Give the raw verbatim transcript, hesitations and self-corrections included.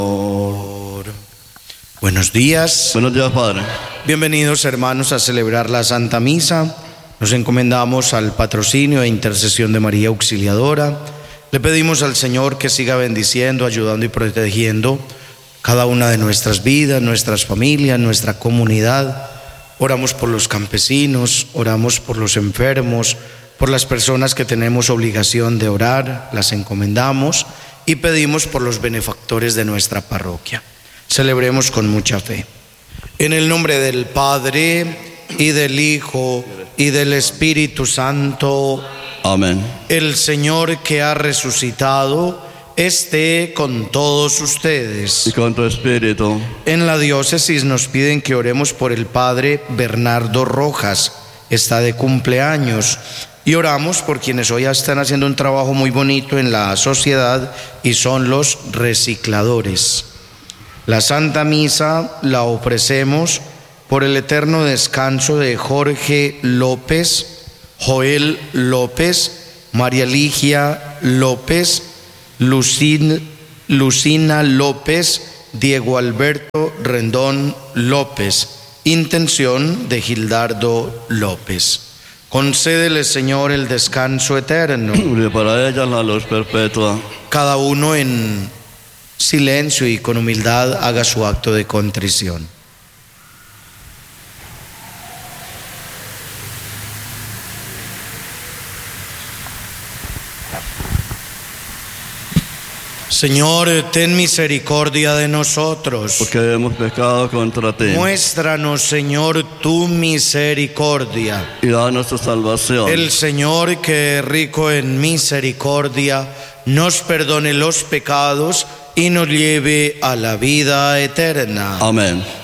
Buenos días. Buenos días, Padre. Bienvenidos, hermanos, a celebrar la Santa Misa. Nos encomendamos al patrocinio e intercesión de María Auxiliadora. Le pedimos al Señor que siga bendiciendo, ayudando y protegiendo cada una de nuestras vidas, nuestras familias, nuestra comunidad. Oramos por los campesinos, oramos por los enfermos, por las personas que tenemos obligación de orar, las encomendamos y pedimos por los benefactores de nuestra parroquia. Celebremos con mucha fe. En el nombre del Padre, y del Hijo, y del Espíritu Santo. Amén. El Señor que ha resucitado esté con todos ustedes. Y con tu espíritu. En la diócesis nos piden que oremos por el Padre Bernardo Rojas. Está de cumpleaños. Y oramos por quienes hoy están haciendo un trabajo muy bonito en la sociedad y son los recicladores. La Santa Misa la ofrecemos por el eterno descanso de Jorge López, Joel López, María Ligia López, Lucin, Lucina López, Diego Alberto Rendón López. Intención de Gildardo López. Concédele, Señor, el descanso eterno. Y para ella la luz perpetua. Cada uno en silencio y con humildad haga su acto de contrición. Señor, ten misericordia de nosotros. Porque hemos pecado contra ti. Muéstranos, Señor, tu misericordia. Y danos tu salvación. El Señor, que es rico en misericordia, nos perdone los pecados y nos lleve a la vida eterna. Amén.